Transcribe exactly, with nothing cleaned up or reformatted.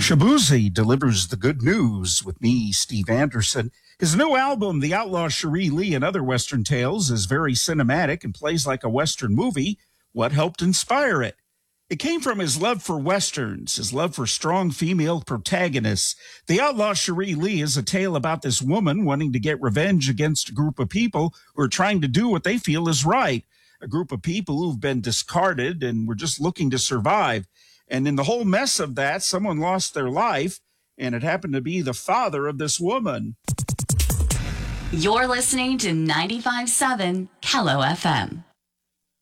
Shabuzi delivers the good news with me, Steve Anderson. His new album, The Outlaw Cherie Lee and Other Western Tales, is very cinematic and plays like a Western movie. What helped inspire it? It came from his love for Westerns, his love for strong female protagonists. The Outlaw Cherie Lee is a tale about this woman wanting to get revenge against a group of people who are trying to do what they feel is right. A group of people who've been discarded and were just looking to survive. And in the whole mess of that, someone lost their life, and it happened to be the father of this woman. You're listening to ninety-five point seven Kello F M.